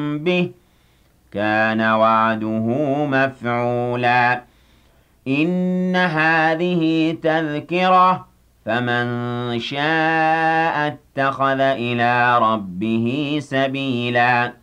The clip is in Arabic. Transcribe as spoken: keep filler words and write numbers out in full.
بِهِ كَانَ وَعْدُهُ مَفْعُولًا إِنَّ هَٰذِهِ تَذْكِرَةٌ فَمَن شَاءَ اتَّخَذَ إِلَىٰ رَبِّهِ سَبِيلًا